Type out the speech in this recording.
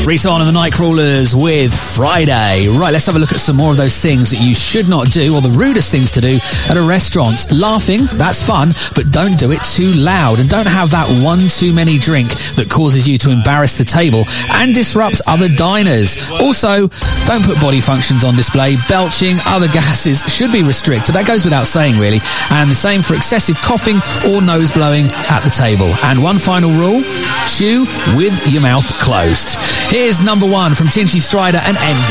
Rita Ora and the Nightcrawlers with Friday. Right, let's have a look at some more of those things that you should not do, or the rudest things to do at a restaurant. Laughing, that's fun, but don't do it too loud, and don't have that one too many drink that causes you to embarrass the table and disrupt other diners. Also, don't put body functions on display. Belching, other gases should be restricted. That goes without saying, really. And the same for excessive coughing or nose blowing at the table. And one final rule, chew with your mouth closed. Here's number 1 from Tinchy Stryder and Envy.